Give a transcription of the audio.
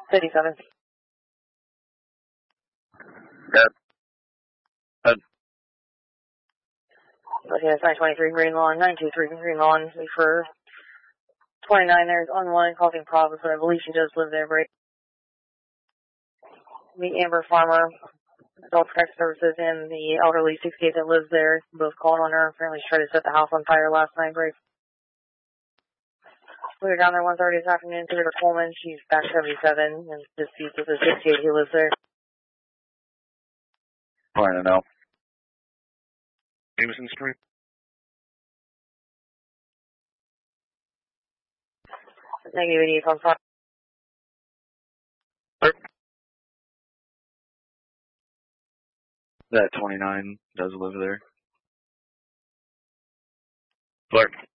57. Yep. Okay, that's 923 Green Lawn, 923 Green Lawn. For 29 there's on the line causing problems, but I believe she does live there, right? The Amber Farmer, Adult Protective Services, and the elderly 68 that lives there, both called on her. Apparently she tried to set the house on fire last night, right? We were down there 1:30 this afternoon, took her to Coleman. She's back 77 and deceased with the 68 who lives there. Fine to know. Jameson Street. Negative 88 on fire. That 29 does live there. Clark.